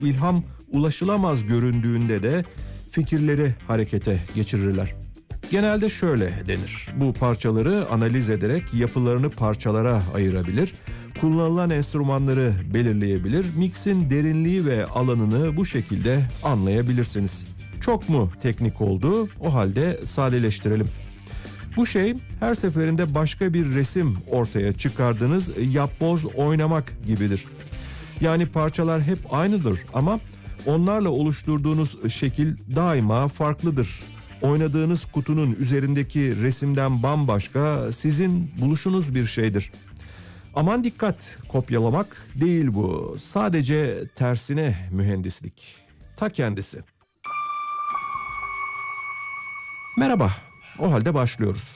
ilham ulaşılamaz göründüğünde de fikirleri harekete geçirirler. Genelde şöyle denir: bu parçaları analiz ederek yapılarını parçalara ayırabilir, kullanılan enstrümanları belirleyebilir, mixin derinliği ve alanını bu şekilde anlayabilirsiniz. Çok mu teknik oldu? O halde sadeleştirelim. Bu şey her seferinde başka bir resim ortaya çıkardığınız yapboz oynamak gibidir. Yani parçalar hep aynıdır ama onlarla oluşturduğunuz şekil daima farklıdır. Oynadığınız kutunun üzerindeki resimden bambaşka, sizin buluşunuz bir şeydir. Aman dikkat, kopyalamak değil bu. Sadece tersine mühendislik. Ta kendisi. Merhaba, o halde başlıyoruz.